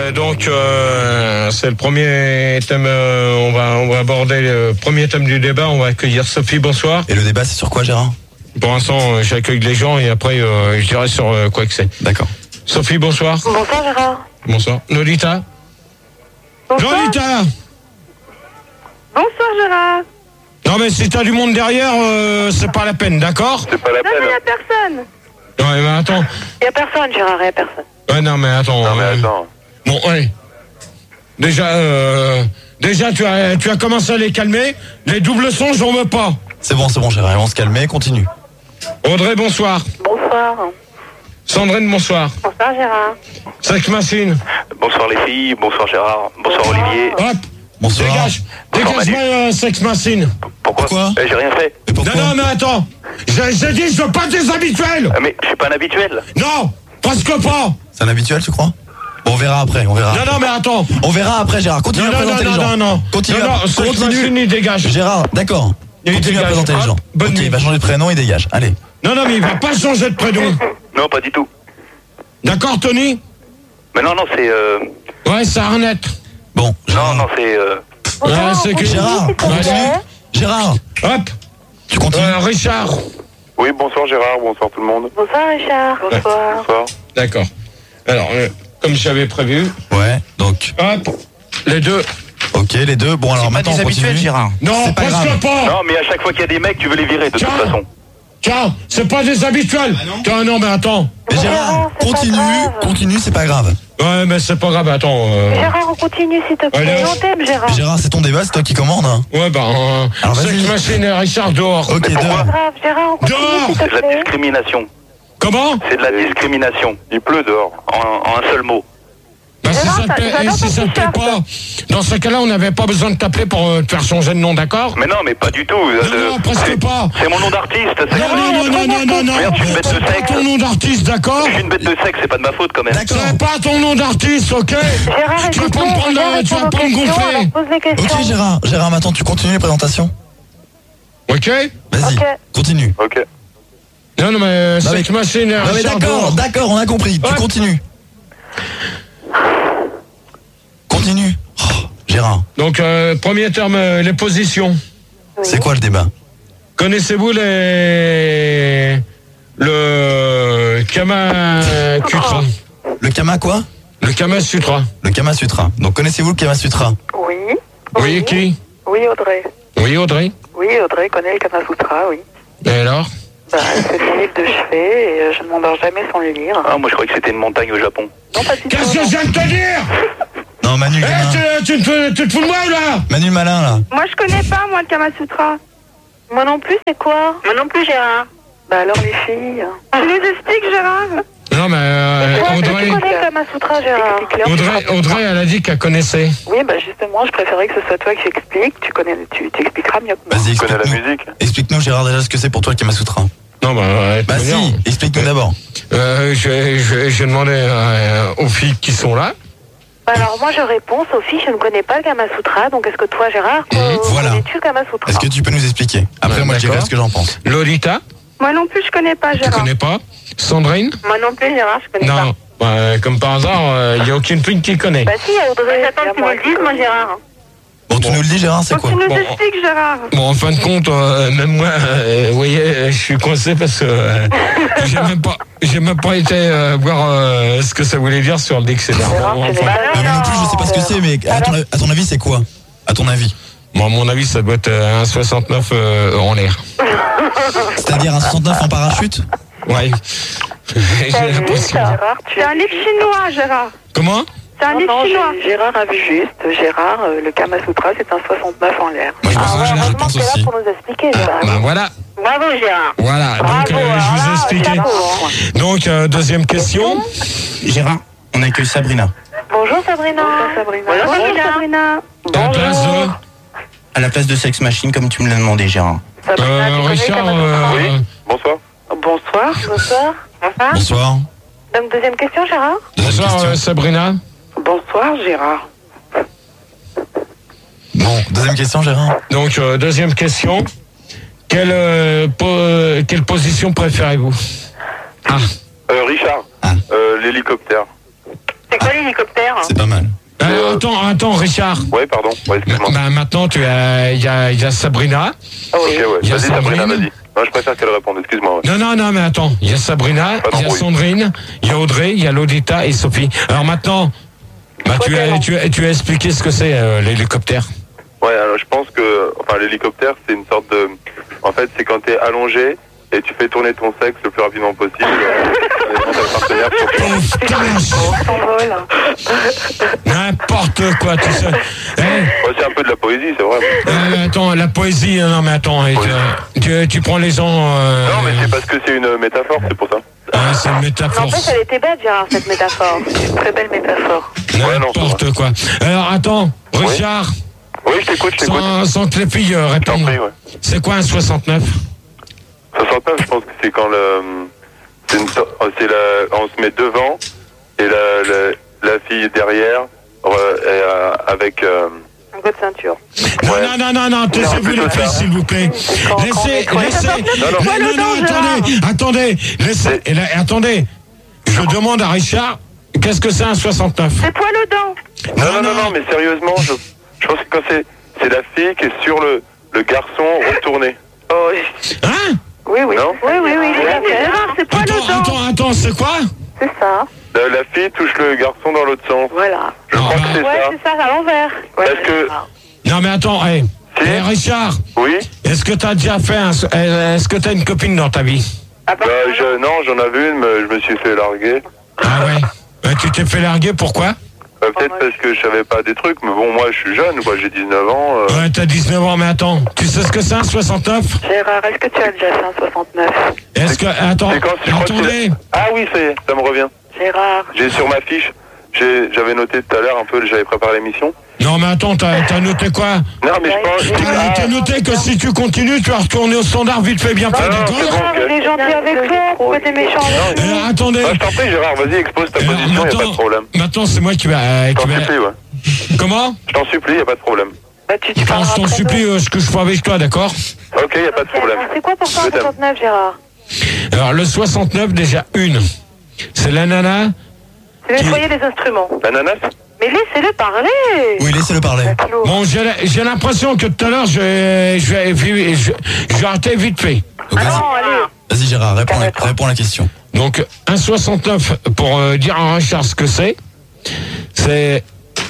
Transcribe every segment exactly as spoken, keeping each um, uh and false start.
Euh, donc, euh, c'est le premier thème. Euh, on va, on va aborder le premier thème du débat. On va accueillir Sophie. Bonsoir. Et le débat, c'est sur quoi, Gérard ? Pour l'instant, euh, j'accueille les gens et après, euh, je dirai sur euh, quoi que c'est. D'accord. Sophie, bonsoir. Bonsoir Gérard. Bonsoir. Lolita. Bonsoir. Lolita. Bonsoir Gérard. Non mais si t'as du monde derrière, euh, c'est pas la peine, d'accord ? C'est pas la Non peine. mais y a personne. Ouais, mais attends. Y a personne Gérard, y a personne. Ouais, non mais attends. Non mais euh, attends. Bon, allez. Déjà, euh, déjà, tu as, tu as commencé à les calmer. Les doubles sons, j'en veux pas. C'est bon, c'est bon, Gérard. On va se calmer, continue. Audrey, bonsoir. Bonsoir. Sandrine, bonsoir. Bonsoir Gérard. Sex Machine. Bonsoir les filles, bonsoir Gérard, bonsoir Olivier. Hop. Bonsoir. Dégage. Bonsoir, Dégage-moi, euh, Sex Machine. Pourquoi, Pourquoi Eh, J'ai rien fait. Mais pourquoi ? Non, non, mais attends. J'ai, j'ai dit, je veux pas des habituels. Ah, mais je suis pas un habituel. Non, presque pas. C'est un habituel, tu crois ? Bon, on verra après, on verra. Non, non, mais attends. On verra après, Gérard. Continue Non, à non, présenter non, les gens. non, non. Continue Non, à... non, Sex Machine, Continue. il dégage. Gérard, d'accord. Il Continue à dégage. présenter les Ah, gens. bonne Ok, nuit. il va changer de prénom, il dégage. Allez. Non, non, mais il va pas changer de prénom. Non, pas du tout. D'accord, Tony ? Mais non, non, c'est... Euh... Ouais, c'est Arnett. Bon, Non, Gérard. non, c'est... Euh... Ouais, c'est que... Gérard, continue. Gérard, Hop. tu continues. Euh, Richard. Oui, bonsoir Gérard, bonsoir tout le monde. Bonsoir Richard. Bonsoir. Bonsoir. D'accord. Alors, euh, comme j'avais prévu, Ouais, donc, hop, les deux. ok, les deux. Bon, alors maintenant, on continue. Gérard. Non, C'est pas presque grave. pas. Non, mais à chaque fois qu'il y a des mecs, tu veux les virer de toute Tiens. façon. Tiens, c'est pas des habituels. Tiens, non, mais attends. Et Gérard, c'est pas continue, grave. continue, c'est pas grave. Ouais, mais c'est pas grave, attends. euh, Gérard, on continue s'il te Allez. plaît. On t'aime Gérard. Gérard, c'est ton débat, c'est toi qui commandes. Hein. Ouais, bah, euh, Alors, vas-y. Sex Machine et Richard dehors. Ok, Mais deux. pourquoi C'est grave Gérard, on continue Dehors. s'il te C'est de la plaît. discrimination. Comment ? C'est de la discrimination. Il pleut dehors. En, en un seul mot. Bah, si Gérard, ça te t'as- plaît, j'adore et si ton ça te plaît t-shirt. pas, dans ce cas-là, on n'avait pas besoin de t'appeler pour euh, te faire changer de nom, d'accord ? Mais non, mais pas du tout. Non, Euh, non, presque c'est- pas. C'est mon nom d'artiste. c'est- Non, non, non, non, non, non, non. Merde, je suis une bête de C'est pas sexe. ton nom d'artiste, d'accord ? Je suis une bête de sexe, c'est pas de ma faute quand même. D'accord. C'est pas ton nom d'artiste, ok ? Gérard, Tu vas pas me écoute-nous, prendre, on euh, va tu vas répondre pas aux me questions, gonfler. alors pose les questions. Ok, Gérard, Gérard, maintenant, tu continues les présentations. Ok ? Vas-y, Ok. continue. Ok. Non, non, mais euh, Non, mais- Sex Machine et Non, mais Richard d'accord, dehors. d'accord, on a compris. Tu Ouais. continues. Continue. Oh, Gérard, Donc, euh, premier terme, euh, les positions. c'est quoi le débat ? Connaissez-vous les... le Kama Sutra? Le Kama quoi ? Le Kama Sutra. Le Kama Sutra. Donc, connaissez-vous le Kama Sutra ? Oui. Oui, qui? Oui Audrey. Oui, Audrey. Oui Audrey connaît le Kama Sutra, oui. Et alors? Bah, c'est son livre de chevet et euh, je ne m'endors jamais sans le lire. Ah, moi je croyais que c'était une montagne au Japon. Non, pas du tout. Qu'est-ce que je viens de te dire? Non, Manu, Eh, gamin. tu, tu, te- tu te fous de moi, là? Manu le malin, là. Moi, je connais pas, moi, le Kama Sutra. Moi non plus, c'est quoi? Moi non plus, Gérard. Bah alors, les filles. Tu nous expliques, Gérard? Non, mais euh, Toi, est-ce que Audrey, tu connais le Kama Sutra, Gérard? Audrey, Audrey, elle a dit qu'elle connaissait. Oui, bah justement, je préférais que ce soit toi qui expliques. Tu connais, tu t'expliqueras mieux que moi. Vas-y, Tu connais la explique-nous. musique? Explique-nous, Gérard, déjà ce que c'est pour toi le Kama Sutra. Non, bah, euh, Bah très si, bien. explique-nous d'abord. Euh, je, vais- je, vais- je vais demander euh, aux filles qui sont là. Bah, alors, moi, je réponds, Sophie, je ne connais pas le Kama Sutra. Donc, est-ce que toi, Gérard, euh, voilà. connais-tu le Kama Sutra? Est-ce que tu peux nous expliquer ? Après, Ouais, moi, je dirai d'accord. ce que j'en pense. Lolita, Moi non plus, je connais pas, tu Gérard. connais pas? Sandrine? Moi non plus, Gérard, je connais Non. Bah, comme par hasard, il n'y a aucune fille qui connaît. pas. Bah si, il y a Audrey. J'attends que tu me le dises, moi, Gérard. Bon, tu nous le dis, Gérard, c'est quoi ? nous Bon. expliques, Gérard. Bon, en fin de compte, euh, même moi, euh, vous voyez, je suis coincé parce que euh, j'ai même pas, j'ai même pas été euh, voir euh, ce que ça voulait dire sur le dictionnaire. Bon, enfin, Euh, moi non plus, je sais pas ce que c'est, mais à ton, à ton avis, c'est quoi ? À ton avis ? bon, à mon avis, ça doit être euh, un soixante-neuf euh, en l'air. C'est-à-dire un soixante-neuf en parachute ? Ouais. J'ai l'impression. C'est un livre chinois, Gérard. Comment? C'est un livre chinois. Gérard a vu juste. Gérard, euh, le Kama Sutra, c'est un soixante-neuf en l'air. Moi, je pense, Ah, Gérard, je pense aussi. pour nous expliquer, Gérard. Ben voilà. Bravo, Gérard. Voilà. Donc, Bravo, euh, je vous ai ah, expliqué. bravo, hein. Donc, euh, deuxième question. Gérard, on accueille Sabrina. Bonjour, Sabrina. Bonjour, Sabrina. Bonjour, Sabrina. À la place de. À la place de Sex Machine, comme tu me l'as demandé, Gérard. Sabrina, Euh, tu connais le Richard. Kama Sutra? euh, Oui, bonsoir. Bonsoir. Bonsoir. Bonsoir. Bonsoir. Donc, deuxième question, Gérard. Deuxième Bonsoir, question. euh, Sabrina. Bonsoir, Gérard. Bon, deuxième question, Gérard. Donc, euh, deuxième question. Quelle, euh, po- quelle position préférez-vous? Ah, Euh, Richard, Ah. euh, l'hélicoptère. C'est quoi l'hélicoptère? C'est pas mal. attends, attends, Richard. Ouais, pardon. Ouais, excuse-moi. Bah, maintenant, tu as, il y a, il y a Sabrina. Ok, ouais. Il y a Vas-y, Sabrina, Sandrine. vas-y. Non, je préfère qu'elle réponde, excuse-moi. Ouais. Non, non, non, mais attends. Il y a Sabrina, Pas il y a d'embrouille. Sandrine, il y a Audrey, il y a Lodita et Sophie. Alors maintenant, bah, tu as, tu as, tu as expliqué ce que c'est, euh, l'hélicoptère. Ouais, alors je pense que, enfin, l'hélicoptère, c'est une sorte de, en fait, c'est quand t'es allongé et tu fais tourner ton sexe le plus rapidement possible. euh, devant ta partenaire pour que- Oh, putain, On s'envole. n'importe quoi, tu sais. Eh, Ouais, c'est un peu de la poésie, c'est vrai. euh, attends, la poésie, non, mais attends, eh, tu, tu, tu prends les gens. Euh, Non, mais c'est parce que c'est une métaphore, c'est pour ça. ah, c'est une métaphore. N'empêche, elle était bête, Gérard, cette métaphore. C'est une très belle métaphore. Ouais, non, c'est N'importe quoi. Alors, attends, Richard, Oui, je t'écoute, je t'écoute. sans, sans que les filles euh, Je t'en répondent. prie, ouais. C'est quoi un soixante-neuf? soixante-neuf, je pense que c'est quand le, c'est une, so- c'est la, on se met devant et la, la, la fille derrière euh, et, euh, avec. Euh, Un coup de ceinture. Non, Ouais. non, non, non, non, taisez-vous plutôt les ça. fesses, s'il vous plaît. quand- quand Laissez, on est- laissez. Non, non. Non, non, non, attendez, attendez, laissez, et là, attendez. Je demande à Richard, qu'est-ce que c'est un soixante-neuf? C'est poil aux dents. Non, non, non, non, mais sérieusement, je, je pense que quand c'est, c'est la fille qui est sur le, le garçon retourné. Oh, Hein? oui, oui. Non Oui, oui, oui. Gérard, c'est poil aux Attends, dents. attends, attends, c'est quoi? C'est ça. La, la fille touche le garçon dans l'autre sens. Voilà. Je Ah, crois bah. que c'est Ouais, ça. c'est ça, à l'envers. Ouais, Parce que- c'est ça. Non, mais attends, hé. Si. Hé, Richard, Oui. est-ce que t'as déjà fait un, est-ce que t'as une copine dans ta vie? Ah, bah, Bah, je, non, j'en avais une, mais je me suis fait larguer. Ah ouais? Euh, tu t'es fait larguer, pourquoi? Euh, Peut-être parce que je savais pas des trucs, mais bon, moi, je suis jeune, quoi, j'ai dix-neuf ans. euh, Ouais, t'as dix-neuf ans, mais attends, tu sais ce que c'est un soixante-neuf? Gérard, est-ce que tu as déjà fait un soixante-neuf? Est-ce que, attends, c'est quand je crois que attendez, c'est- Ah oui, ça y est, ça me revient. Gérard. J'ai sur ma fiche, j'ai- j'avais noté tout à l'heure un peu, j'avais préparé l'émission. non mais attends, t'as, t'as noté quoi? Non, mais je pense. T'as, Ah, t'as noté que si tu continues, tu vas retourner au standard vite fait bien fait, non, d'accord? c'est bon. Gérard, il est gentil avec toi, mais t'es méchant avec nous. Alors, attendez, Ah, je t'en prie, Gérard, vas-y, expose ta Alors, position, y a pas de maintenant, problème. maintenant c'est moi qui va, euh, Je qui t'en va, supplie, ouais. comment? Je t'en supplie, y a pas de problème. Bah, tu, tu Quand parleras je t'en après supplie, nous. euh, ce que je fais avec toi, d'accord? Ok, y a pas de problème. C'est quoi pour toi Je un t'aime. soixante-neuf, Gérard? Alors le soixante-neuf, déjà une, c'est la nana. C'est nettoyer les instruments. L'ananas? Mais laissez-le parler. Oui, laissez-le parler. Claude. Bon, j'ai, j'ai l'impression que tout à l'heure, je vais, je vais, je, je vais arrêter vite fait. Donc, Ah vas-y, non, allez. vas-y, Gérard, réponds, à- Calme-toi. réponds à la question. Donc, un soixante-neuf, pour euh, dire à Richard ce que c'est, c'est,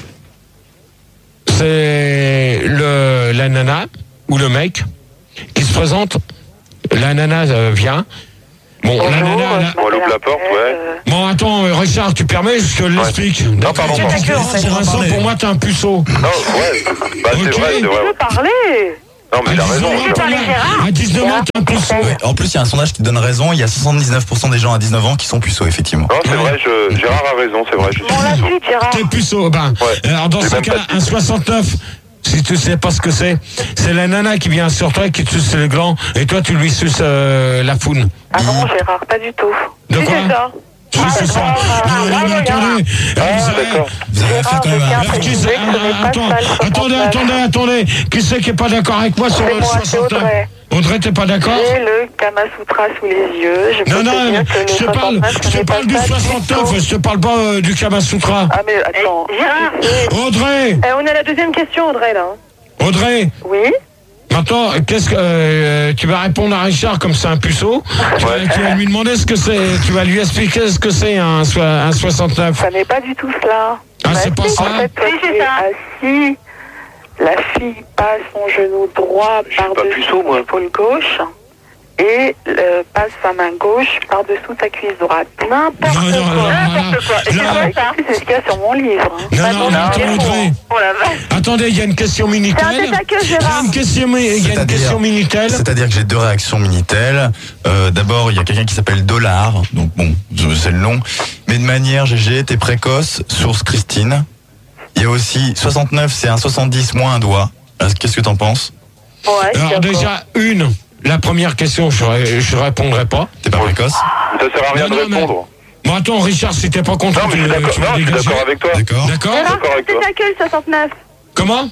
c'est le, la nana ou le mec qui se présente. La nana euh, vient. Bon, la Bonjour, nana, je la- On ouvre la porte, ouais. Euh, Bon, attends, euh, Richard, tu permets, je te l'explique. Non, pardon, pardon. Parce que, Laissez Gérard Vincent, parler. pour moi, t'es un puceau. Non, ouais. Bah, c'est Ok. vrai, c'est Tu vrai. veux parler? Non, mais il a À raison. dix-neuf ans, je- pour moi- à dix-neuf ans, t'es un puceau. Ouais, en plus, il y a un sondage qui donne raison. Il y a soixante-dix-neuf pour cent des gens à dix-neuf ans qui sont puceaux, effectivement. Non, c'est vrai, je... Gérard a raison, c'est vrai. Je suis Bon, la puceau. suite, Gérard. T'es puceau. Ben, Ouais. alors dans J'ai ce même cas, pas de un soixante-neuf, si tu sais pas ce que c'est, c'est la nana qui vient sur toi et qui te suce le gland, et toi tu lui suces euh, la foune. Ah non, Gérard, pas du tout. De Si, quoi c'est ça. Tu sais ça. Non, non, mais attendez. Ah, Euh, vous savez- d'accord. Vous avez affaire quand même à un Gérard, alors, qui je c'est- sais que ce n'est pas attends, ça, le attendez, soixante-neuf. attendez, attendez. Qui c'est qui est pas d'accord avec moi sur C'est le moi, c'est soixante-neuf? Audrey. Audrey, t'es pas d'accord? J'ai le Kama Sutra sous les yeux. Je peux Non, te non, dire que le je te parle, soixante-neuf, je ce te n'est parle pas du ça soixante-neuf, tout. je te parle pas euh, du Kama Sutra. Ah, mais attends. Gérard, Audrey, eh, on est à la deuxième question, Audrey, là. Audrey, Oui. maintenant, qu'est-ce que euh, tu vas répondre à Richard comme c'est un puceau? Tu vas, Ouais. tu vas lui demander ce que c'est, tu vas lui expliquer ce que c'est un, soi- un soixante-neuf. Ça n'est pas du tout cela. Ah, c'est pas si, ça? En fait, toi, Si, tu c'est es ça. assis. La fille passe son genou droit suis pas par-dessus puceau, moi. l'épaule gauche et euh, passe sa main gauche par-dessous ta cuisse droite. N'importe Non, non, quoi. non, N'importe quoi. Et non. c'est quoi ça? C'est ce qu'il y a sur mon livre. hein. Non, Pas non, ton non, attends, livre. Audrey. Oh la vache. Attendez, il y a une question C'est un Minitel. tête à queue, Il y a Gérard. une question, mi- il y a une C'est-à-dire- question Minitel. C'est-à-dire que j'ai deux réactions Minitel. Euh, D'abord, il y a quelqu'un qui s'appelle Dollar, donc bon, je- c'est le nom. Mais de manière, G G, t'es précoce, source Christine. Il y a aussi soixante-neuf, c'est un soixante-dix moins un doigt. Alors, qu'est-ce que t'en penses? Ouais, Alors d'accord. déjà, une, la première question, je, ré- je répondrai pas. T'es pas précoce? Ça sert à rien Non, de non, mais- répondre. Bon, attends, Richard, si t'es pas content, Non, mais tu, je suis d'accord. tu vas Non, je suis dégager. d'accord avec toi. D'accord. D'accord? Gérard, D'accord avec c'est toi. un tête à queue, le soixante-neuf. Comment?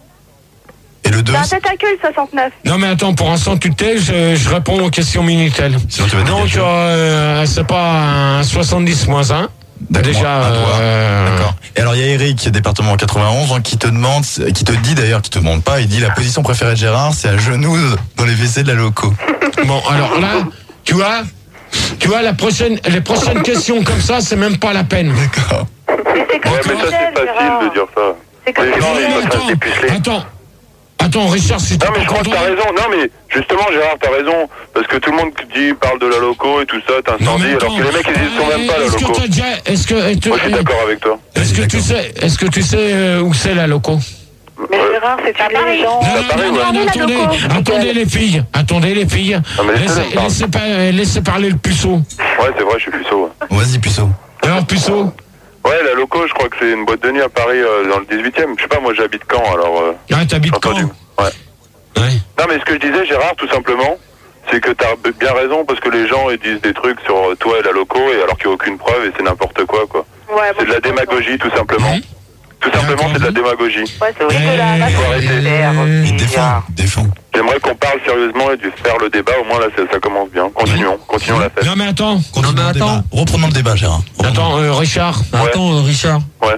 Et le deux? C'est un tête à queue, le soixante-neuf. Non, mais attends, pour l'instant, tu te tais, je, je réponds aux questions Minitel. Sinon, tu vas Donc, dégager. euh, c'est pas un soixante-dix moins un. D'accord. Déjà, Un doigt. euh, D'accord. Et alors il y a Eric, département quatre-vingt-onze, hein, qui te demande, qui te dit d'ailleurs, qui te demande pas, il dit la position préférée de Gérard, c'est à genoux dans les W C de la loco. Bon, alors là, tu vois, tu vois, la prochaine, les prochaines questions comme ça, c'est même pas la peine. D'accord. Mais c'est Ouais, mais ça, c'est facile de dire ça. C'est que Les gens, Non, ils non, peuvent attends, se dépuceler. attends, attends, Richard, si t'es Non, mais pas je crois que content. t'as raison. Non, mais justement, Gérard, t'as raison. Parce que tout le monde dit, parle de la loco et tout ça, Non, t'incendie, mais alors que les mecs, ils y sont même pas, la Est-ce que loco. t'as déjà, est-ce que, est-ce Moi, je suis que, d'accord avec toi. est-ce que tu sais, est-ce que tu sais euh, où c'est la loco? Mais Gérard, c'est tous les gens. Non, Ça non, paraît, non, ouais. non, La attendez, loco. attendez les filles, attendez les filles. Non, mais laissez-le Laissez, parler. laissez, pas- laissez parler le puceau. Ouais, c'est vrai, je suis puceau. Ouais. Vas-y, puceau. Alors puceau, Ouais, la loco, je crois que c'est une boîte de nuit à Paris, euh, dans le dix-huitième. Je sais pas, moi, j'habite Caen, alors... Euh, ah, j'ai t'habites quand? entendu. Ouais. Ouais. Non, mais ce que je disais, Gérard, tout simplement, c'est que t'as bien raison, parce que les gens, ils disent des trucs sur toi et la loco, et alors qu'il n'y a aucune preuve, et c'est n'importe quoi, quoi. Ouais, C'est de la démagogie, tout simplement. Mhm. Tout simplement, c'est de la démagogie. Ouais, c'est vrai que la Euh, Faut arrêter. Et défends, défends. J'aimerais qu'on parle sérieusement et de faire le débat, au moins là, ça, ça commence bien. Continuons, continuons la fête. Non mais attends, Continuons mais le débat. attends. Reprenons le débat, Gérard. attends, euh, Richard. Attends, euh, Richard. Ouais.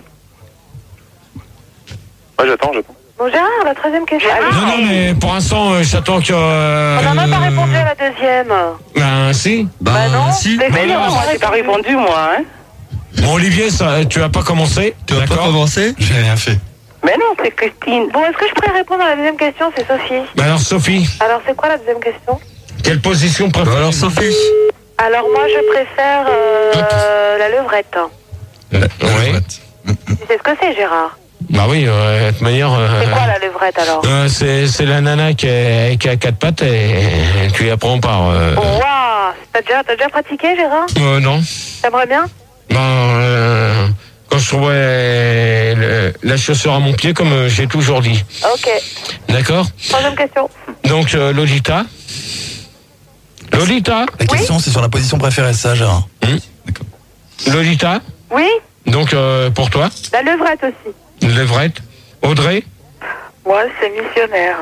Ouais, j'attends, j'attends. Bon, Gérard, la treizième question. Non, non, mais pour l'instant, euh, j'attends que. Euh, On n'a même pas répondu à la deuxième. Ben si. Bah, Bah non. si. Mais Mais non, non, moi, j'ai pas répondu, moi. Hein. Bon, Olivier, ça, tu as pas commencé. Tu vas pas D'accord. commencer? J'ai rien fait. Mais non, c'est Christine. Bon, est-ce que je pourrais répondre à la deuxième question? C'est Sophie. Ben alors, Sophie, Alors, c'est quoi la deuxième question? quelle position Bah préférée? alors, Sophie. Alors, moi, je préfère euh, la levrette. Euh, La oui. levrette. Tu sais ce que c'est, Gérard? Bah oui, euh, de toute manière. euh, C'est quoi la levrette, alors? euh, c'est, c'est la nana qui, est, qui a quatre pattes et, et tu y apprends par. Euh, Waouh! T'as déjà, t'as déjà pratiqué, Gérard? euh, non. T'aimerais bien? Ben, euh, quand je trouvais le- la chaussure à mon pied, comme euh, j'ai toujours dit. Ok. D'accord. Troisième question. Donc, euh, Lolita. Lolita. La question, c'est sur la position préférée, ça, Gérard. Lolita. Oui? Donc, euh, pour toi, La levrette aussi. Levrette. Audrey. Moi, c'est missionnaire.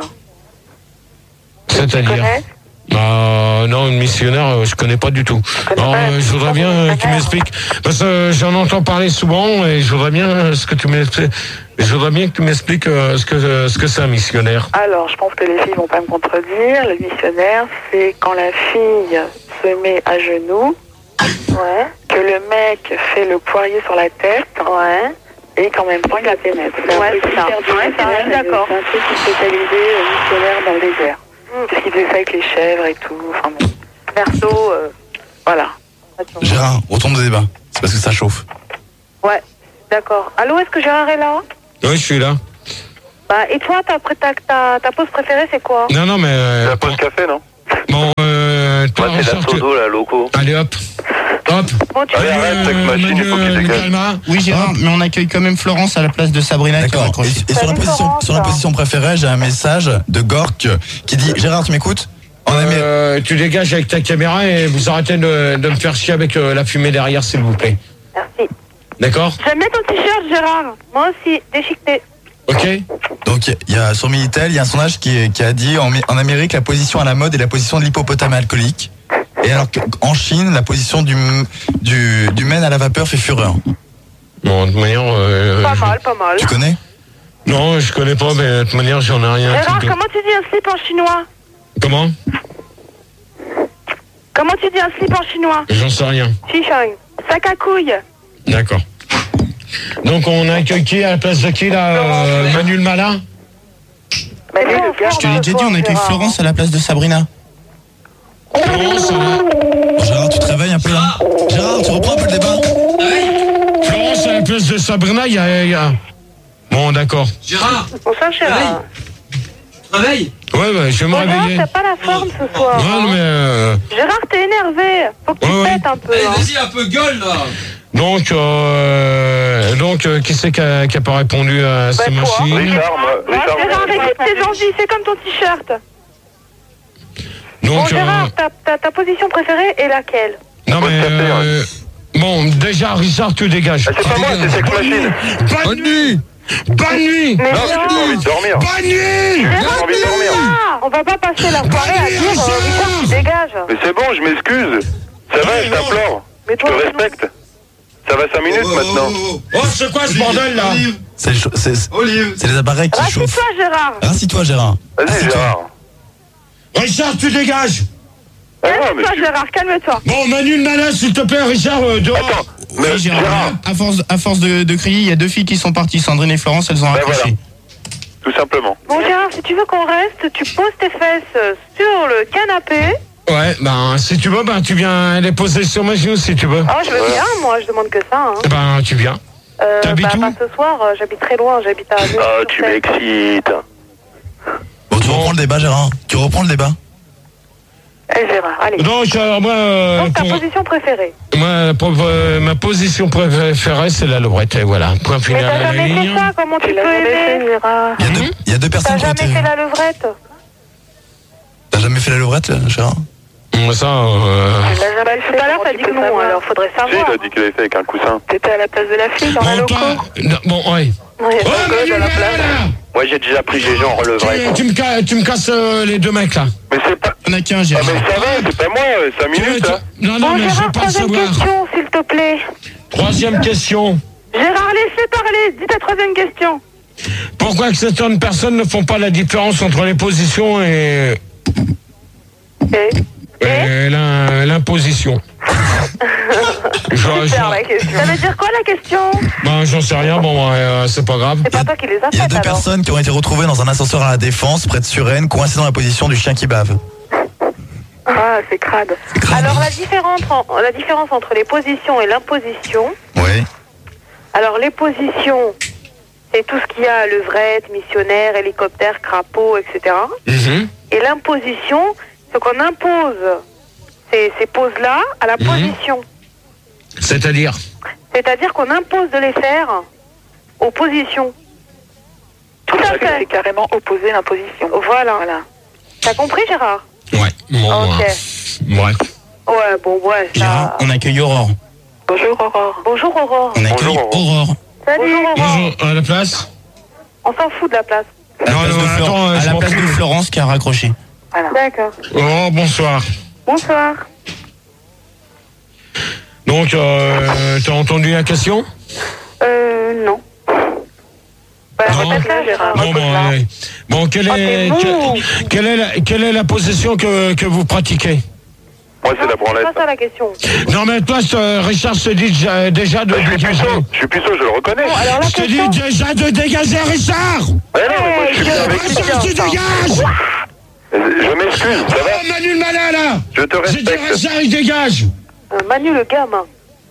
Tu C'est-à-dire. connais? Euh, non, une missionnaire, euh, je connais pas du tout. connais Alors, pas la euh, je voudrais bien euh, que tu missionnaire. m'expliques, parce que euh, j'en entends parler souvent et je voudrais bien euh, ce que tu m'expliques. Je voudrais bien que tu m'expliques euh, ce que euh, ce que c'est un missionnaire. Alors, je pense que les filles vont pas me contredire. Le missionnaire, c'est quand la fille se met à genoux, ouais, que le mec fait le poirier sur la tête, ouais, et qu'en même temps il la pénètre. Ouais, c'est ça. Ouais, ça, ouais, d'accord. C'est un truc qui est spécialisé euh, missionnaire dans le désert. Parce qu'il faisait ça avec les chèvres et tout. Enfin bon. Perso, euh, voilà. Gérard, retourne au débat. C'est parce que ça chauffe. Ouais, d'accord. Allô, est-ce que Gérard est là? Oui, je suis là. Bah, et toi, ta, ta, ta, ta pause préférée, c'est quoi? Non, non, mais euh, La pause café, non? bon, euh, toi, Ouais, c'est la Richard, tu- sodo, la loco. allez hop, hop. Bon, tu Allez, veux- arrête, Sex Machine, il faut qu'il dégage. Calma. Oui, Gérard, mais on accueille quand même Florence à la place de Sabrina qui a D'accord. Et, raccroché. et sur, la Salut, position, Florence. sur la position préférée, j'ai un message de Gork qui dit Gérard, tu m'écoutes? En Amérique. Euh, tu dégages avec ta caméra et vous arrêtez de, de me faire chier avec euh, la fumée derrière, s'il vous plaît. Merci. D'accord? J'aime bien ton t-shirt, Gérard. Moi aussi, déchiqueté. Ok? Donc il y a sur Minitel, il y a un sondage qui, qui a dit en, en Amérique la position à la mode est la position de l'hippopotame alcoolique. Et alors qu'en Chine, la position du, du, du men à la vapeur fait fureur. Bon, de toute manière. Euh, Pas je- mal, pas mal. Tu connais? Non, je connais pas, mais de toute manière, j'en ai rien. Gérard, tout- comment tu dis un slip en chinois? Comment? Comment tu dis un slip en chinois? J'en sais rien. Shishang. Sac à couilles. D'accord. Donc on accueille qui à la place de qui là euh, Manu le malin? Bah, lui, le gars, Je te l'ai déjà dit, on accueille Florence à la place de Sabrina. Florence, euh, Bon, Gérard, tu te réveilles un peu là? Gérard, tu reprends un peu le débat? Florence à la place de Sabrina, il y a, il y a- Bon, d'accord. Gérard, Bonsoir, Gérard. réveille. Ouais, ouais, je vais me Bon, Gérard, réveiller. t'as pas la forme ce soir. Ouais, hein. mais euh, Gérard, t'es énervé. Faut que tu Ouais, ouais. pètes un peu. Allez, hein. vas-y, un peu gueule, là. donc, euh, donc, euh, qui c'est qui a, qui a pas répondu à ces toi. machines? Richard, moi, Ouais, Richard, Gérard, moi, écoute tes envies. C'est comme ton t-shirt. Bon, Donc, Gérard, euh, ta, ta, ta position préférée est laquelle? non mais, Café, euh, bon, déjà, Richard, tu dégages. Ah, c'est pas moi, c'est Sex Machine. Bonne nuit. Bonne nuit. Mais Non, j'ai Gérard, pas envie de dormir. Bonne nuit. Gérard, envie de dormir. ah, on va pas passer la soirée à dire euh, Richard, tu dégages. Mais c'est bon, je m'excuse. Ça va, je t'implore. Mais Je toi, te respecte. Ça va cinq minutes Oh, maintenant. oh, oh. Oh, c'est quoi ce bordel là? Olive. C'est le chaud- c'est- c'est- Olive. c'est les appareils qui chauffent. Rassieds-toi, Gérard. Rassis-toi, Gérard. Vas-y, Rassis-toi. Gérard. Richard, tu dégages. Ah, non, mais Calme-toi, tu- Gérard, calme-toi. Bon, Manu le Nana, s'il te plaît, Richard, euh, dehors. Attends, mais Oui, Gérard. Gérard, À force, à force de, de crier, il y a deux filles qui sont parties, Sandrine et Florence, elles ont Ben accroché. tout simplement. Bon, Gérard, si tu veux qu'on reste, tu poses tes fesses sur le canapé. Ouais, ben, si tu veux, ben, tu viens les poser sur mes genoux, si tu veux. Oh, je veux bien, moi, je demande que ça. Hein. Ben, tu viens. Euh, T'habites bah, où? pas ce soir, euh, j'habite très loin, j'habite à... Oh, tu m'excites. Bon, tu reprends le débat, Gérard. Tu reprends le débat. Eh, Gérard, allez. Donc, alors, moi, euh, Donc, ta pour- position préférée. moi, pour, euh, ma position préférée, c'est la levrette, et voilà. Point Mais final t'as à la jamais fait ligne. ça, comment tu peux aimer, Gérard? Il y a deux, il y a deux T'as personnes qui ont jamais été. fait la levrette? T'as jamais fait la levrette, Gérard? Hum, Ça, euh... Bah, tout à l'heure, t'as dit que non, alors faudrait Si, il savoir. a dit qu'il avait fait avec un coussin. T'étais à la place de la fille dans la Bon, loco. toi, non, bon, ouais. Ouais, Oh, à Manu la le place. Nana, là. Moi, j'ai déjà pris G G en relevrette. Tu, tu me ca- tu me casses euh, les deux mecs, là. Mais c'est pas. Il n'y en a qu'un, Ah, Gérard. mais ça va, c'est pas moi, cinq Tu- minutes, tu- là. Non, non, Bon, mais je veux Gérard, pas le troisième savoir. question, s'il te plaît. Troisième question. Gérard, laissez parler. Dis ta troisième question. Pourquoi que certaines personnes ne font pas la différence entre les positions et, Et et l'im- l'imposition? Je- je- Super, la question. Ça veut dire quoi, la question? Ben, j'en sais rien, bon, euh, c'est pas grave. C'est pas toi qui les as Il y a faites, deux alors. personnes qui ont été retrouvées dans un ascenseur à la Défense, près de Suresnes, coincées dans la position du chien qui bave. Ah, c'est crade. crade. Alors, la différence, en- la différence entre les positions et l'imposition. Oui. Alors, les positions, c'est tout ce qu'il y a, levrette, missionnaire, hélicoptère, crapaud, et cetera. Mhm. Et l'imposition, c'est qu'on impose ces, ces poses-là à la Mhm. position. C'est-à-dire? C'est-à-dire qu'on impose de les faire aux positions. Tout à fait. C'est carrément opposé l'imposition. Voilà. voilà. T'as compris, Gérard? Ouais. Bon, Ok. euh, ouais. Ouais, bon, ouais, Gérard, ça... on accueille Aurore. Bonjour, Aurore. Bonjour, Aurore. On accueille Bonjour, Aurore. Salut, Aurore. Bonjour, à la place? On s'en fout de la place. À la Non, place, non, de, Flor- attends, à je la m'en place fous. de Florence qui a raccroché. Voilà. D'accord. Oh, bonsoir. Bonsoir. Donc, euh, t'as entendu la question? Euh, non. Bah, Non. répète-la, Gérard. Non, bon, Répète-la. allez. Bon, quelle Oh, est, t'es bon. que- quelle est la, quelle est la position que, que vous pratiquez? Moi, c'est la C'est branlette. pas ça la question. Non, mais toi, je- Richard, je te dis déjà, déjà de Je suis dégager. puceau, je suis puceau, je le reconnais. Bon, alors la Je te dis question... déjà de dégager, Richard! Ouais, non, mais moi, je suis bien avec Ouais, toi. Richard, tu dégages! Je m'excuse, ça va? Oh, Manu le malin, là! Je te J'ai dit respecte. Richard, il dégage! Euh, Manu, le gamin.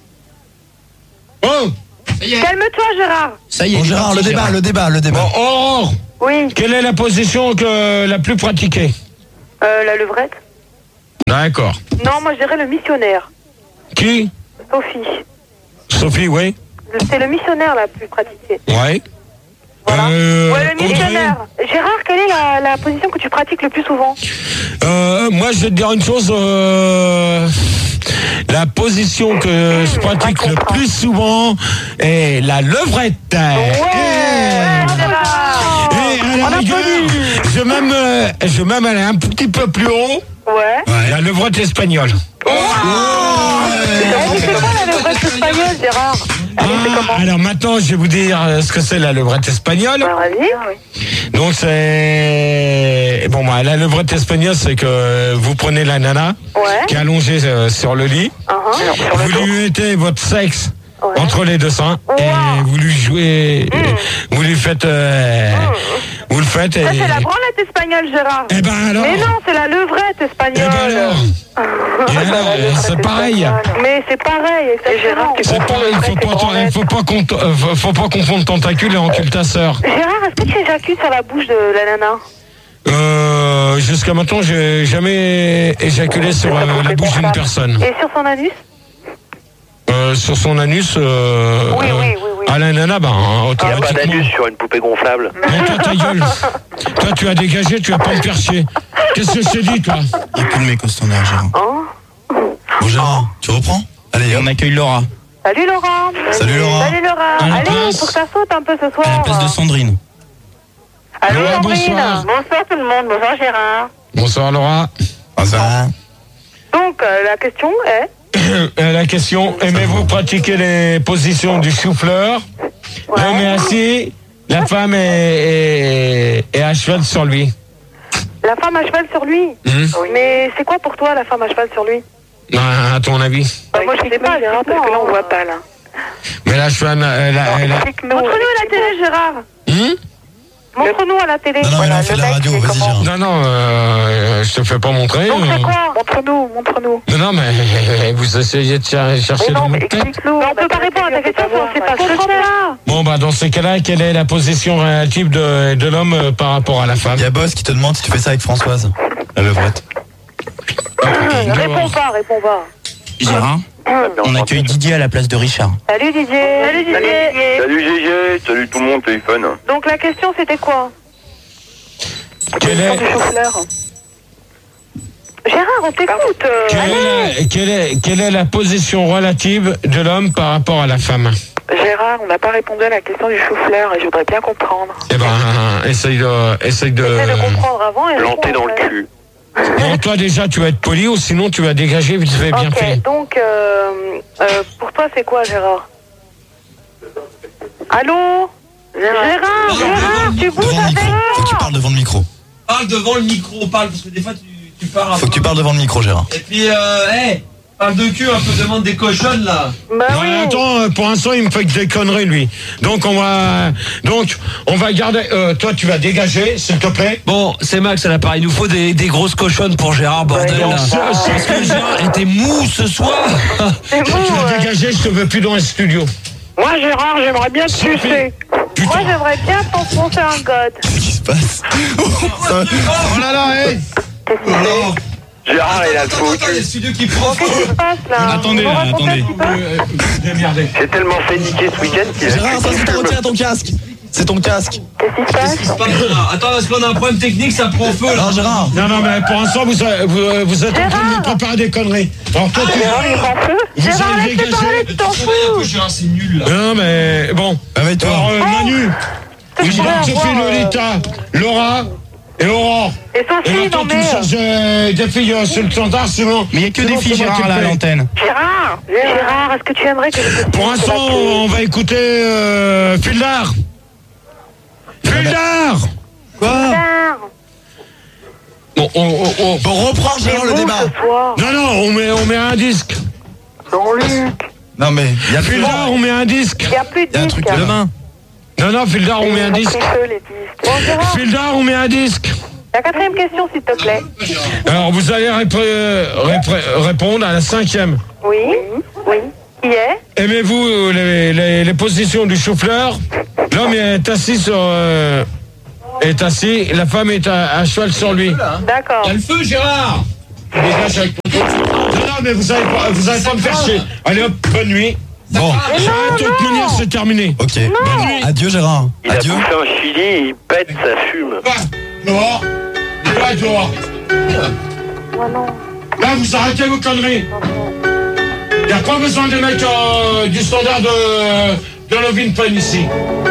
Oh! Calme-toi, Gérard. Ça y est, Bon, il est Gérard, parti, le débat, Gérard. le débat, le débat. Bon, Aurore, Oui. quelle est la position que, la plus pratiquée? Euh, la levrette. D'accord. Non, moi, je dirais le missionnaire. Qui? Sophie. Sophie, oui? C'est le missionnaire la plus pratiquée. Ouais. Voilà. Euh, Ouais, le Audrey? missionnaire. Gérard, quelle est la, la position que tu pratiques le plus souvent? Euh, moi, je vais te dire une chose. euh, la position que je pratique le plus souvent est la levrette. Ouais, Et- Gérard. et à la On rigueur, applaudit. je vais même, euh, je vais même aller un petit peu plus haut. Ouais. La levrette espagnole. Elle c'est quoi la levrette espagnole, Gérard? Elle c'est Ah, comment? alors maintenant, je vais vous dire euh, ce que c'est la levrette espagnole. Bah, vas-y. Donc c'est bon, bah, la levrette espagnole, c'est que vous prenez la nana Ouais. qui est allongée euh, sur le lit, Uh-huh. vous lui mettez votre sexe Ouais. entre les deux seins Wow. et vous lui jouez, vous lui faites, euh, vous le faites et. Ça, c'est la branlette espagnole, Gérard. Eh ben alors. Mais non, c'est la levrette Eh espagnole. ben alors. Et alors, c'est pareil. Mais c'est pareil, exactement. C'est pareil. Faut pas, il faut pas, qu'on- euh, faut, faut pas confondre tentacule et encule ta sœur. Gérard, est-ce que tu éjacules sur la bouche de la nana? Euh, jusqu'à maintenant, j'ai jamais éjaculé sur euh, la bouche d'une personne. Et sur son anus? Euh, sur son anus, euh, Oui, euh, oui, oui, oui. à la nana, ben, hein, automatiquement. sur une poupée gonflable. Non, toi, ta gueule. Toi, tu as dégagé, tu vas pas me faire chier. Qu'est-ce que je t'ai dit, toi? Il n'y a que le mec au standard, Gérard. Hein? Bon, Gérard, tu reprends? Allez, Et hop. on accueille Laura. Salut Laura. Salut, Laura. Salut Laura. À la Allez, place. faut que ça saute un peu ce À la soir. place de Sandrine. Allô Laura, Sandrine. bonsoir. Bonsoir tout le monde. Bonsoir Gérard. Bonsoir, Laura. Ah, ça va. Donc, euh, la question est, la question, aimez-vous pratiquer les positions du chou-fleur? L'homme est assis, la femme est, est, est à cheval sur lui. La femme à cheval sur lui. Mmh. Mais c'est quoi pour toi la femme à cheval sur lui? À ton avis? Bah, moi je sais pas, Gérard, parce que là on voit pas là. Mais la cheval, elle a... Elle a... Montre-nous à la télé, Gérard. Hum Montre-nous à la télé. Non, non, mais là, on fait de la radio, vas-y, Gérard. Non, non, euh, je te fais pas montrer. Donc c'est euh. quoi? Montre-nous, montre-nous. Non, non, mais vous essayez de cher- chercher Mais dans non, mais votre tête. explique-nous. On peut pas répondre à ta question si on sait pas ce que c'est. Bon, bah, dans ces cas-là, quelle est la position relative de, de l'homme euh, par rapport à la femme? Il y a Boss qui te demande si tu fais ça avec Françoise, la levrette. Réponds pas, réponds pas. Gérard, on accueille Didier à la place de Richard. Salut Didier. Salut Didier. Salut Gégé, salut tout le monde, téléphone. Donc la question c'était quoi? Quelle est, Du chou-fleur. Gérard, on t'écoute. euh, quelle, est la, quelle, est, quelle est la position relative de l'homme par rapport à la femme? Gérard, on n'a pas répondu à la question du chou-fleur et je voudrais bien comprendre. Eh ben, essaye de... Essaye de... Essaye de comprendre avant et Planté réponds dans le après. cul. Bon, toi, déjà, tu vas être poli ou sinon, tu vas dégager vite fait, bien Ok, fait. donc euh, euh, pour toi c'est quoi Gérard? Allô? Gérard, Gérard, tu bouges Devant le avec micro. Faut que tu parles devant le micro. Parle devant le micro, parle, parce que des fois tu, tu pars un Faut peu. que tu parles devant le micro, Gérard. Et puis, euh, hey, parle de cul un peu, demande des cochonnes là. Bah Non, oui. mais attends, euh, pour l'instant, il me fait que des conneries, lui. Donc, on va, donc, on va garder, euh, toi, tu vas dégager, s'il te plaît. Bon, c'est Max à l'appareil. Il nous faut des, des grosses cochonnes pour Gérard, bordel. Ouais, là. bon, ça- Parce que Gérard était mou ce soir. C'est Toi, bon, tu vas ouais. dégager, je te veux plus dans le studio. Moi Gérard, j'aimerais bien te Sophie. sucer. Putain. Moi j'aimerais bien t'enfoncer un god. Qu'est-ce qui se passe? Ça- Oh là là, hé. Gérard, il a le faux Attends, il y a cul. le studio qui prend. Qu'est-ce qui se passe là? Attendez, Vous là, racontez attendez. un petit peu Euh, euh, démerdez. J'ai tellement fait niquer ce week-end qu'il a Gérard, ça c'est ton retiens ton casque. C'est ton casque. Qu'est-ce qui se Qu'est-ce qui passe? se passe là? Attends, parce qu'on a un problème technique, ça prend feu là. Alors Gérard, Non, non, mais pour l'instant, vous, euh, vous, euh, vous êtes en train de Gérard. me préparer des conneries. Alors, toi, tu Gérard, il prend feu. Vous Gérard, allez laisse-le dégager. parler, tu t'en Réveille un peu, fous. Gérard, c'est nul là. Non, mais bon. réveille-toi. Alors, euh, Manu, Je pourrais Joséphine, avoir, euh, Lolita, Laura et Aurore. Et Et Sophie, non maintenant, tu mais... me cherches euh, des filles euh, sur le standard, sinon... Mais il n'y a que sinon, des filles, c'est moi qui Gérard, là, à le paye. l'antenne. Gérard, Gérard, est-ce que tu aimerais que je te Pour suce l'instant, la queue? on va écouter euh, Fildar. Fildar. Quoi? Gérard, Bon, on, on, on- Bon, reprends Gérard c'est le beau débat. ce soir. Non, non, on met, on met un disque. Jean-Luc, Non mais, il y a plus Fildar, on met un disque. il n'y a plus de Il y a un disques. truc Demain. Non, non, Fildar, on met un Ils ont disque. pris feu, les disques. Bon, Gérard, Fildar, on met un disque. la quatrième question, s'il te plaît. Alors, vous allez rép- rép- répondre à la cinquième. Oui, oui. Qui est? Aimez-vous euh, les, les, les positions du chou-fleur? L'homme est assis sur... euh, est assis, la femme est à, à cheval sur lui. D'accord. Il y a le feu, Gérard. Dégage avec ton... Non, non, mais vous allez pas, vous allez pas me faire chier. Allez hop, bonne nuit. Bon, De toute manière, c'est terminé. ok. Adieu Gérard. Il a Adieu. bouffé un chili, il pète, ça fume. Va, dehors. Va, dehors. Oh non. Là, vous arrêtez vos conneries. Il n'y a pas besoin des mecs euh, du standard de, de Lovin Pen ici.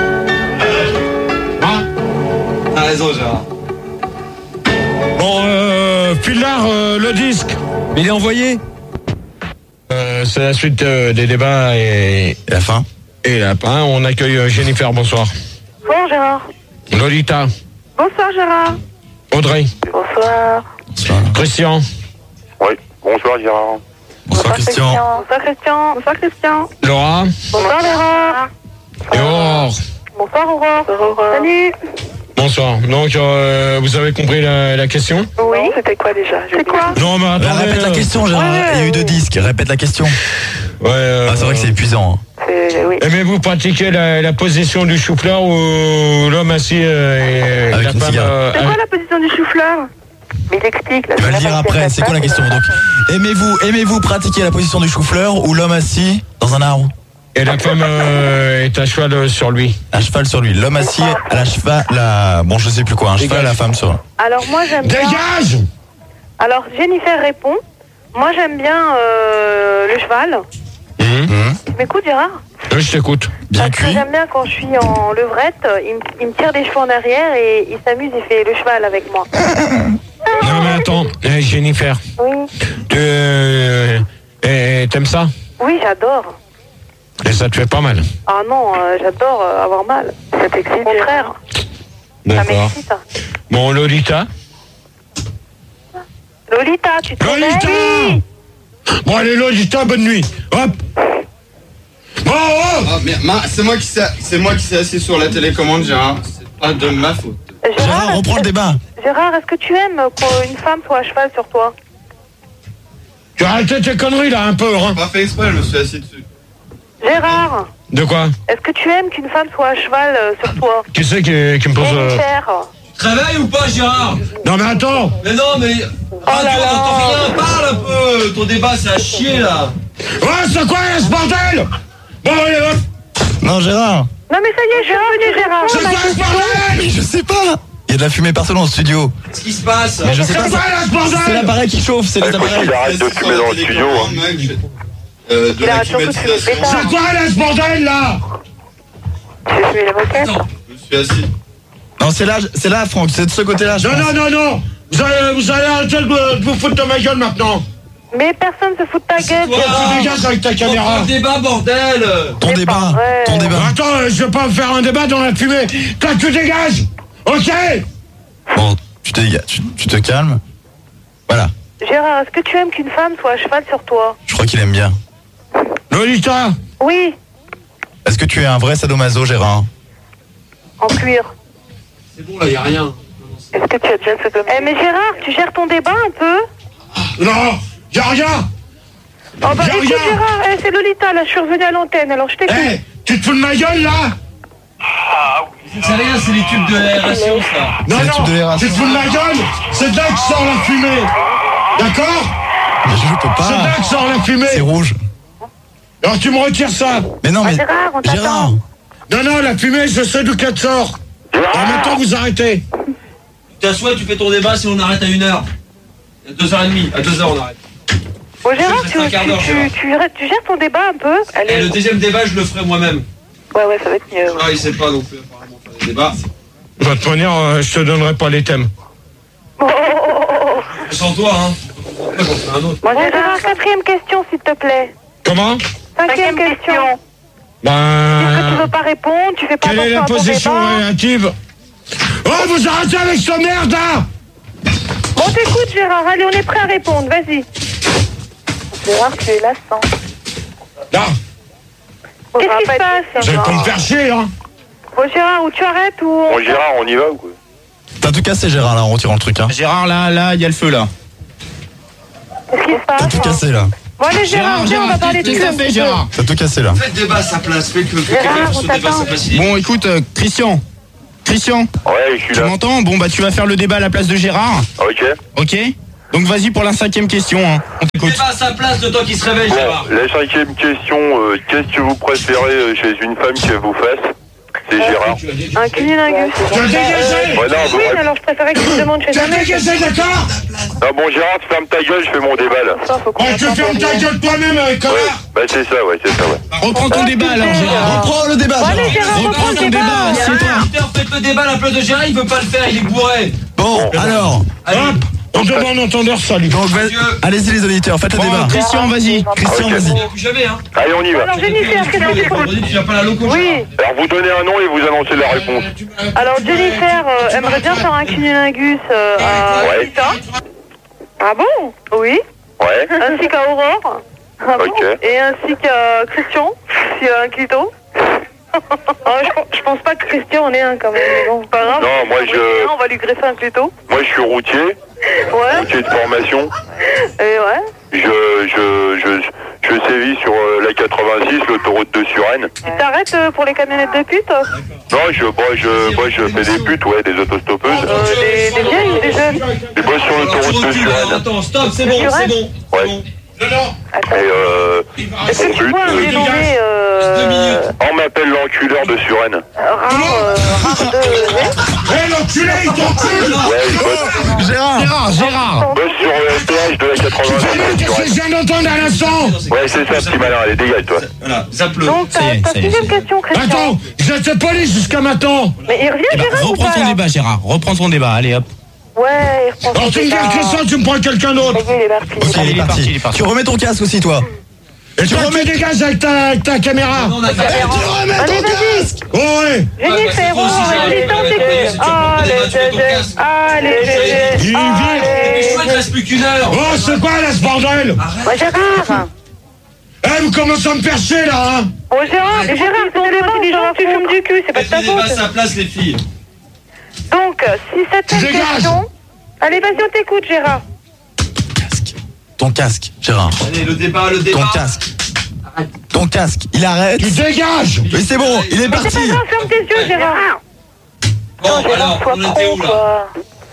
Hein? T'as raison, Gérard. Bon, euh, Fildar, euh, le disque. Il est envoyé. Euh, c'est la suite euh, des débats et, Et la fin. et là, hein, on accueille euh, Jennifer, bonsoir. Bonjour Gérard. Lolita, Bonsoir Gérard. Audrey, Bonsoir. Bonsoir. Christian, Oui, bonsoir Gérard. Bonsoir Christian. Bonsoir Christian. Bonsoir Christian. Laura Bonsoir Laura. et Aurore. Bonsoir Aurore. Salut. Bonsoir. Donc, euh, vous avez compris la, la question? Oui. C'était quoi déjà? C'est quoi? Non, mais Bah, attendez. répète la euh, question Gérard. Ouais, ouais, Il y a eu ouais. deux disques. Répète la question. Ouais, euh, Ah, c'est vrai que c'est épuisant. hein. C'est... Oui. Aimez-vous pratiquer la, la position du chou-fleur ou l'homme assis euh, et Avec la une femme cigarette. euh, C'est quoi la position du chou-fleur? Mais il explique. Là, Tu vas le dire après. C'est quoi la question donc? Aimez-vous, aimez-vous pratiquer la position du chou-fleur ou l'homme assis dans un arbre? et la femme euh, est à cheval euh, sur lui? À cheval sur lui. L'homme assis à la cheval, la, bon je sais plus quoi, un cheval, la femme sur. Alors moi j'aime bien... Dégage! Alors Jennifer répond. Moi j'aime bien euh, le cheval. Hum, Tu m'écoutes Gérard? Oui, je t'écoute. Bien Parce que cuit. j'aime bien quand je suis en levrette, il, me- il me tire des cheveux en arrière et il s'amuse, il fait le cheval avec moi. Non, mais attends, eh, Jennifer, Oui. tu, euh, Et t'aimes ça? Oui, j'adore. Et ça te fait pas mal? Ah non, euh, j'adore euh, avoir mal. Ça t'excite? Au contraire. Ça D'accord. m'excite. Bon, Lolita? Lolita, tu te Lolita! réveilles? Bon, allez, Lolita, bonne nuit. Hop! Oh, oh! Ah, mais ma- c'est moi qui s'est, c'est moi qui s'est assis sur la télécommande, Gérard. C'est pas de ma faute. Gérard, reprends le débat. Gérard, est-ce que tu aimes qu'une femme soit à cheval sur toi? Tu as arrêté tes conneries, là, un peu, hein? Pas fait exprès, je me suis assis dessus. Gérard, De quoi? est-ce que tu aimes qu'une femme soit à cheval euh, sur toi? Qui c'est qui, qui me pose... euh, Jennifer. Tu te réveilles ou pas, Gérard? Non, mais attends! Mais non, mais. Radio, là là. on n'entend rien, parle un peu. Ton débat, c'est à chier, là. Ouais, c'est quoi, là, ce bordel? Bon, allez, hop! Non, Gérard. Non mais ça y est, je suis revenu, Gérard. C'est quoi, ce bordel? Mais je sais pas. Il y a de la fumée partout dans le studio. Qu'est-ce qui se passe? Mais je sais C'est pas. quoi, là, ce C'est bordel? l'appareil qui chauffe, c'est les Il faut appareils. qu'il arrête de Assis sur fumer la dans le studio. télécommande, Hein. mec, je- euh, de Il la arrête surtout de fumer le climatisation. pétard. C'est quoi, là, ce bordel, là? Tu veux fumer les moquettes? Attends. Je me suis assis. Non, c'est là, c'est là, Franck, c'est de ce côté-là, je Non, pense. non, non, non! Vous allez, vous allez arrêter de, de vous foutre de ma gueule, maintenant! Mais personne se fout de ta gueule. toi. Gérard. Tu dégages avec ta On prend caméra! le débat, bordel. Ton C'est débat, pas vrai. ton débat. Attends, euh, je vais pas me faire un débat dans la fumée! Toi, tu dégages! Ok? Bon, tu te, dégages, tu, tu te calmes. Voilà, Gérard, est-ce que tu aimes qu'une femme soit à cheval sur toi? je crois qu'il aime bien. Lolita! Oui, Est-ce que tu es un vrai sadomaso, Gérard? en cuir. C'est bon, là, y a rien. Est-ce que tu as déjà ce Eh mais Gérard, tu gères ton débat un peu? Non! Y'a rien! Oh bah J'ai écoute rien. Gérard, eh, c'est Lolita, là je suis revenue à l'antenne, alors je t'écoute. Eh! Tu te fous de ma gueule, là? C'est rien, c'est les tubes de l'aération, ça. Non, C'est les non! tubes de l'aération. Tu te fous de ma gueule? C'est de là que sort la fumée! D'accord? Mais je peux C'est de là pas. que sort la C'est fumée! rouge. Alors tu me retires ça! Mais non, Ah, mais. Gérard, on t'attend. Gérard. Non, non, la fumée, je sais d'où qu'elle sort! Alors maintenant, vous arrêtez! Tu t'assois, tu fais ton débat si on arrête à une heure. À deux heures et demie. À deux heures, on arrête. Bon Gérard, Je tu, reste un quart tu, d'heure, tu, Gérard. tu, tu gères ton débat un peu? Et Allez. le deuxième débat, je le ferai moi-même. Ouais, ouais, ça va être mieux. Ah, il sait pas non plus, apparemment, faire des débats. De toute manière, euh, je te donnerai pas les thèmes. Oh, oh, oh, oh, oh. Sans toi, hein. Après, on fait un autre. Bon Gérard, quatrième question s'il te plaît. Comment? Cinquième question. Est-ce que tu Ben... veux pas répondre? Tu fais pas Quelle est la attention à ton position débat? relative? Oh, vous arrêtez avec ce merde, là! Bon t'écoute Gérard, allez on est prêt à répondre, vas-y. Gérard, tu es lassant. Là, Qu'est-ce qui se passe? vous allez pas me faire chier, hein? Bon Gérard, ou tu arrêtes ou... on- Bon, Gérard, on y va ou quoi? T'as tout cassé, Gérard, là, en retirant le truc, hein. Gérard, là, là, il y a le feu, là. Qu'est-ce qui se T'as passe? tout cassé, là. Bon allez Gérard, viens, on va parler de Qu'est-ce cul que un t'as fait, petit peu. Gérard? T'as tout cassé, là. Faites débat à sa place. Faites que, que Gérard, quelqu'un fasse on ce débat à t'attend. sa place. Il est- Bon, écoute, euh, Christian. Christian, Ouais, je suis tu là. m'entends? Bon, bah, tu vas faire le débat à la place de Gérard. Ok. Ok? Donc, vas-y pour la cinquième question, hein. On t'écoute. Débat à sa place, le temps qu'il se réveille, Bon, Gérard. la cinquième question, euh, qu'est-ce que vous préférez euh, chez une femme qu'elle vous fasse? C'est Gérard. Un cunilingus. Tu vas dégager! Ouais, non, vous Oui, répondez. alors je préférais que tu me demandes chez Tu ta vas mère. dégager, d'accord? Ah bon, Gérard, tu fermes ta gueule, je fais mon débat là. Ça, faut qu'on Ouais, tu attende fermes ta pour- gueule toi-même, euh, Ouais, connard! bah c'est ça, ouais, c'est ça, ouais. Reprends ton débat, alors, Gérard. Reprends le débat, Bon, allez Gérard. Gérard, reprends le ton débat. débat, assieds-toi. Putain, faites le débat à la place de Gérard, il veut pas le faire, il est bourré. Bon, alors. Allez. Hop! On demande entendeur, salut! Donc, va- Adieu. allez-y, les auditeurs, faites le Bon, débat. Christian, vas-y. Christian, Ok. vas-y. Il n'y a plus jamais, hein. Allez, on y va. Alors Jennifer, qu'est-ce que tu fais? Vendredi, tu viens pas à la loco, Oui, Gérard. Alors, vous donnez un nom et vous annoncez la réponse. alors Jennifer euh, aimerait bien faire un cunilingus euh, à Ouais. Rita. Ah bon? Oui. Ouais. Ainsi qu'à Aurore. Ah bon? Ok. Et ainsi qu'à Christian, s'il a un clito. Ah, je, pense- je pense pas que Christian en ait un quand même, mais bon, c'est pas grave. Non, moi, je- On va lui greffer un clito. Moi, je suis routier, Ouais, routier de formation. et ouais. Je, je, je, je sévis sur euh, la quatre-vingt-six, l'autoroute de Suresnes. Tu t'arrêtes euh, pour les camionnettes de pute? Non, je, moi, je, moi, je fais des putes, ouais, des autostoppeuses. Euh, des, des vieilles ou des jeunes? Je bosse sur Alors, tu l'autoroute de recules, alors, Suresnes. attends, stop, c'est bon, c'est bon. c'est Ouais. bon. Attends. Et euh, Est-ce mon que tu but, vois un euh, dénommé euh, on m'appelle l'enculeur de Suresnes. rare, euh, rare de... Hé, l'enculé, il t'encule! Ouais, je bosse, Gérard. Gérard, Gérard! je bosse sur le péage de la Tu fais quatre-vingt-six bien, de qu'est-ce que Suresnes. je viens d'entendre à l'instant? Ouais, c'est ça, petit malin, allez, dégage, toi. Voilà, zappe-le. Donc, Ça y est, ta ça y est, sixième ça y est. question, Christian. Attends, j'étais poli jusqu'à maintenant! Mais il revient, Eh ben, Gérard, ou reprends pas, ton là? débat, Gérard. Reprends ton débat, allez, hop. Ouais, franchement. Alors tu me gardes que ça, tu me prends quelqu'un d'autre. Ça y est, il est parti. Ok, il est parti. Il est parti. Tu remets ton casque aussi, toi. Et tu remets des gaz avec ta, avec ta caméra. Non, on a Eh, tu remets Allez, ton vas-y. casque. Oh ouais. Jennifer, oh, vas-y, t'en t'écoutes. Allez, Gégé. Allez, Gégé. Il vient. Mais chouette, il Allez. reste plus qu'une heure. Oh, c'est quoi là ce bordel? Moi, Gérard. Eh, vous commencez à me percher là, hein. Oh, Gérard, mais Gérard, ton débat, des gens, tu fumes du cul, c'est pas de ta Mettez les basses à faute. sa place, les filles. Donc, si cette Tu dégages. question... Allez, vas-y, on t'écoute, Gérard. Casque. Ton casque, Gérard. Allez, le débat, le débat. Ton casque. Ton casque. Il arrête. Tu dégages. Mais c'est bon, il est Mais c'est parti. pas grave, ferme tes yeux, Gérard. Bon, Gérard, alors, sois on était con, où là? quoi.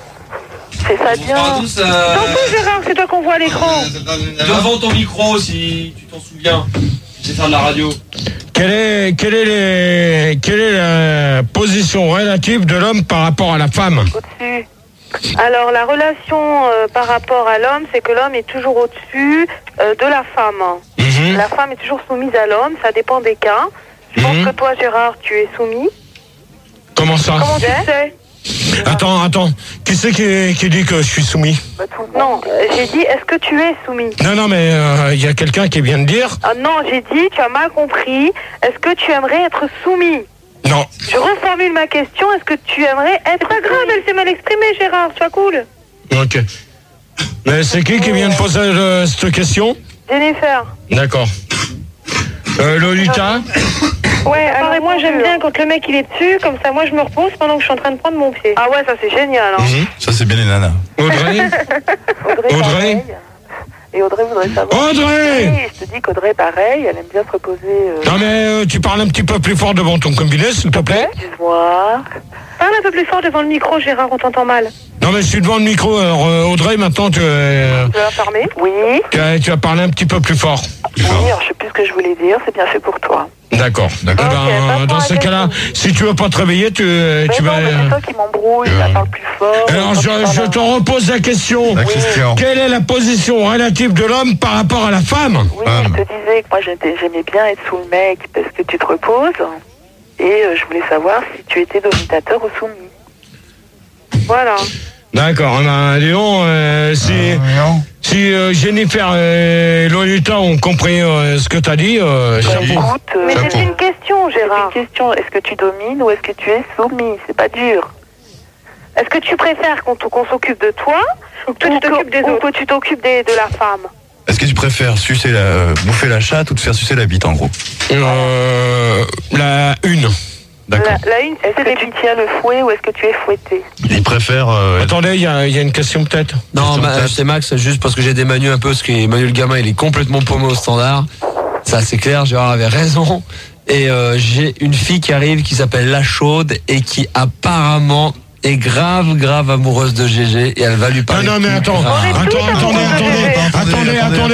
Fais ça On bien. parle tous, euh, T'en fous, Gérard, c'est toi qu'on voit à l'écran. devant ton micro, si tu t'en souviens. Je sais faire de la radio. Quelle est, quelle est, les, quelle est la position relative de l'homme par rapport à la femme? Au-dessus. Alors, la relation euh, par rapport à l'homme, c'est que l'homme est toujours au-dessus euh, de la femme. Mhm. La femme est toujours soumise à l'homme, ça dépend des cas. Je pense Mhm. que toi, Gérard, tu es soumis. Comment ça? Comment tu sais? Attends, attends. Qui c'est qui, qui dit que je suis soumis? Non, euh, j'ai dit, est-ce que tu es soumis? Non, non, mais il y a quelqu'un qui vient de dire. Ah non, j'ai dit, tu as mal compris. Est-ce que tu aimerais être soumis? Non. Je reformule ma question, est-ce que tu aimerais être... C'est pas grave, elle s'est mal exprimée, Gérard, sois cool. Ok. Mais c'est qui qui vient de poser euh, cette question? Jennifer. D'accord. Euh, Lolita? Ouais, alors moi j'aime bien quand le mec il est dessus, comme ça moi je me repose pendant que je suis en train de prendre mon pied. Ah ouais, ça c'est génial. Hein. Mhm. Ça, c'est bien les nanas. Audrey? Audrey, Audrey pareil. Et Audrey voudrait savoir. Audrey! Oui, je te dis qu'Audrey pareil, elle aime bien se reposer. Euh... Non mais euh, tu parles un petit peu plus fort devant ton combiné, s'il te plaît. Excuse-moi. Parle un peu plus fort devant le micro, Gérard, on t'entend mal. Non mais je suis devant le micro. Alors euh, Audrey, maintenant tu, euh, Tu vas fermer? Oui. tu, as- tu vas parler un petit peu plus fort. Oui, alors je sais plus ce que je voulais dire, c'est bien fait pour toi. D'accord. D'accord. Eh ben, Ok, passe-moi dans la ces cas-là, question. si tu veux pas te réveiller, tu, Mais tu non, vas. mais c'est toi qui m'embrouille, ça parle plus fort. Alors Quand je, tu parles je à- te repose la question. La question. Quelle est la position relative de l'homme par rapport à la femme? Oui, je te disais que moi j'étais- j'aimais bien être sous le mec parce que tu te reposes. Et euh, je voulais savoir si tu étais dominateur ou soumis. Voilà. D'accord. Eh ben, dis donc, euh, si, non. si euh, Jennifer et Lolita ont compris euh, ce que tu as dit, euh, chapeau. Écoute, euh, mais Chapeau. c'est une question, Gérard. C'est une question. Est-ce que tu domines ou est-ce que tu es soumis? C'est pas dur. Est-ce que tu préfères qu'on t- qu'on s'occupe de toi ou que tu t'occupes des autres, ou que tu t'occupes des- de la femme? Est-ce que tu préfères sucer la, euh, bouffer la chatte ou te faire sucer la bite, en gros? Euh, la une. D'accord. La, la une, est-ce que tu tiens le fouet ou est-ce que tu es fouetté? Il préfère. euh, Attendez, il y, a il y a une question peut-être. Non, Question bah, peut-être. c'est Max, juste parce que j'ai démanu un peu, parce que Emmanuel le gamin, il est complètement paumé au standard. Ça, c'est clair, Gérard avait raison. Et euh, j'ai une fille qui arrive qui s'appelle La Chaude et qui apparemment est grave, grave amoureuse de Gégé et elle va lui Non, parler. non, mais attends. Ah. Attends, attendez, attendez, attendez, attendez, attendez.